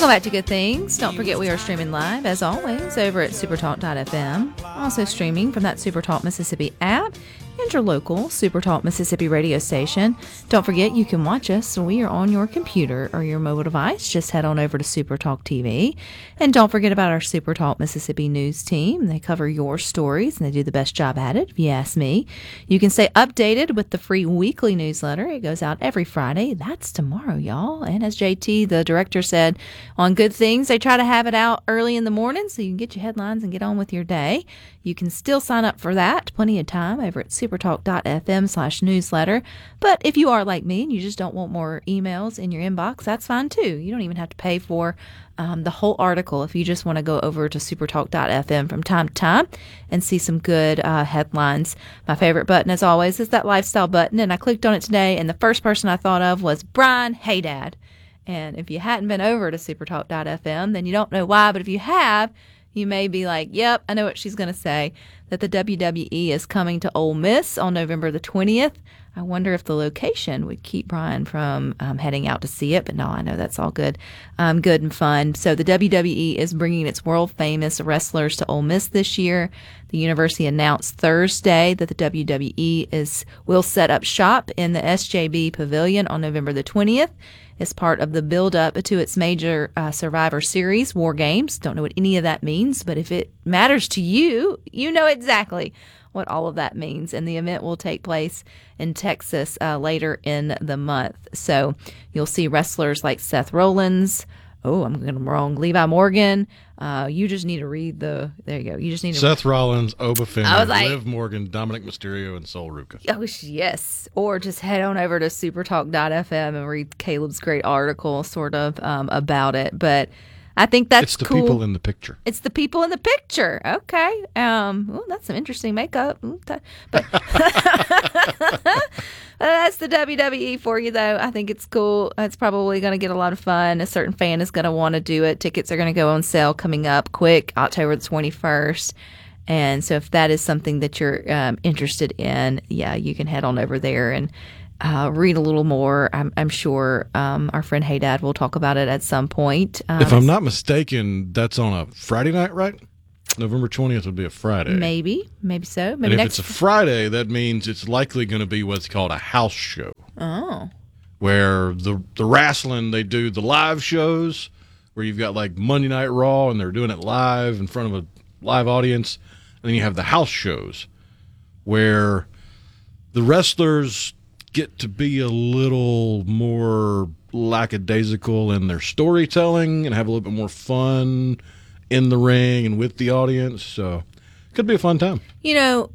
Welcome back to Good Things. Don't forget we are streaming live, as always, over at supertalk.fm. Also streaming from that Supertalk Mississippi app and your local Supertalk Mississippi radio station. Don't forget you can watch us. We are on your computer or your mobile device. Just head on over to Supertalk TV. And don't forget about our Supertalk Mississippi news team. They cover your stories and they do the best job at it, if you ask me. You can stay updated with the free weekly newsletter. It goes out every Friday. That's tomorrow, y'all. And as JT, the director, said, on Good Things, they try to have it out early in the morning so you can get your headlines and get on with your day. You can still sign up for that. Plenty of time over at supertalk.fm/newsletter. But if you are like me and you just don't want more emails in your inbox, that's fine too. You don't even have to pay for the whole article if you just want to go over to supertalk.fm from time to time and see some good headlines. My favorite button, as always, is that lifestyle button, and I clicked on it today, and the first person I thought of was Brian Haydad. And if you hadn't been over to supertalk.fm, then you don't know why, but if you have, you may be like, yep, I know what she's going to say, that the WWE is coming to Ole Miss on November the 20th. I wonder if the location would keep Brian from heading out to see it, but no, I know that's all good and fun. So the WWE is bringing its world-famous wrestlers to Ole Miss this year. The university announced Thursday that the WWE will set up shop in the SJB Pavilion on November the 20th. As part of the build-up to its major Survivor Series, War Games. Don't know what any of that means, but if it matters to you, you know exactly what all of that means. And the event will take place in Texas later in the month. So you'll see wrestlers like Seth Rollins. Oh, I'm getting them wrong. Levi Morgan. You just need to read there you go. You just need to Seth Rollins, Oba Fenner, Liv Morgan, Dominic Mysterio, and Sol Ruca. Oh, yes. Or just head on over to supertalk.fm and read Caleb's great article sort of about it. But I think that's cool. It's the people in the picture. It's the people in the picture. Okay. Well, that's some interesting makeup. But that's the WWE for you, though. I think it's cool. It's probably going to get a lot of fun. A certain fan is going to want to do it. Tickets are going to go on sale coming up quick, October the 21st. And so if that is something that you're interested in, yeah, you can head on over there and read a little more. I'm sure our friend Haydad will talk about it at some point. If I'm not mistaken, that's on a Friday night, right? November 20th would be a Friday. Maybe so. Maybe and if it's a Friday, that means it's likely going to be what's called a house show. Oh. Where the wrestling, they do the live shows where you've got like Monday Night Raw and they're doing it live in front of a live audience. And then you have the house shows where the wrestlers get to be a little more lackadaisical in their storytelling and have a little bit more fun in the ring and with the audience. So it could be a fun time. You know,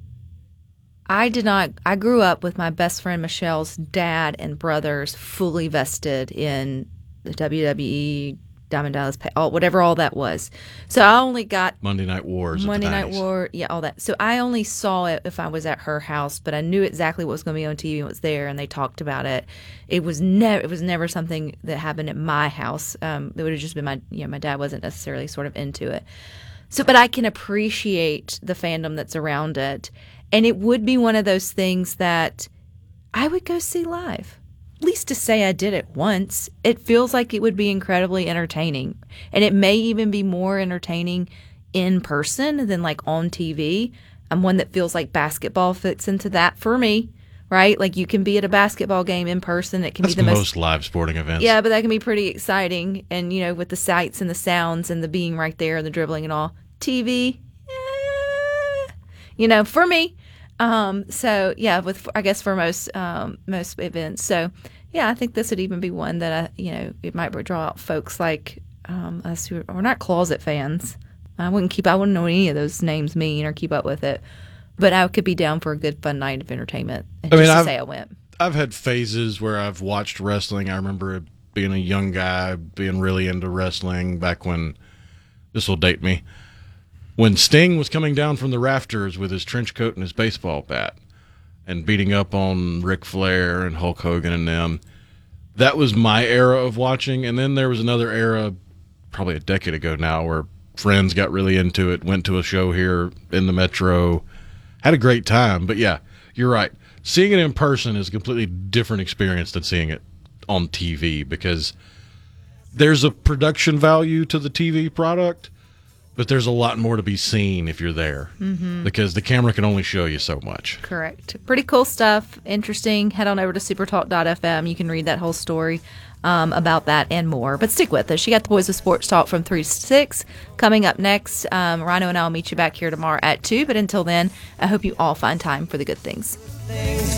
I grew up with my best friend Michelle's dad and brothers fully vested in the WWE, Diamond Dallas Pay, whatever all that was. So I only got Monday Night Wars. Monday Night War, yeah, all that. So I only saw it if I was at her house, but I knew exactly what was going to be on TV and what was there, and they talked about it. It was never something that happened at my house. It would have just been my dad wasn't necessarily sort of into it. So, but I can appreciate the fandom that's around it, and it would be one of those things that I would go see live. At least to say I did it once. It feels like it would be incredibly entertaining. And it may even be more entertaining in person than like on TV. I'm one that feels like basketball fits into that for me, right? Like you can be at a basketball game in person. It can That's be the most live sporting events. Yeah, but that can be pretty exciting. And, you know, with the sights and the sounds and the being right there and the dribbling and all. TV, you know, for me. So yeah, I guess for most events. So yeah, I think this would even be one that it might draw out folks like us who are not closet fans. I wouldn't know what any of those names mean or keep up with it, but I could be down for a good fun night of entertainment. And say I went. I've had phases where I've watched wrestling. I remember being a young guy, being really into wrestling back when, this will date me, when Sting was coming down from the rafters with his trench coat and his baseball bat and beating up on Ric Flair and Hulk Hogan and them. That was my era of watching. And then there was another era, probably a decade ago now, where friends got really into it, went to a show here in the Metro, had a great time. But yeah, you're right. Seeing it in person is a completely different experience than seeing it on TV, because there's a production value to the TV product, but there's a lot more to be seen if you're there, because the camera can only show you so much. Correct. Pretty cool stuff. Interesting. Head on over to supertalk.fm. You can read that whole story about that and more. But stick with us. You got the Boys of Sports Talk from 3 to 6. Coming up next, Rhino and I will meet you back here tomorrow at 2. But until then, I hope you all find time for the good things.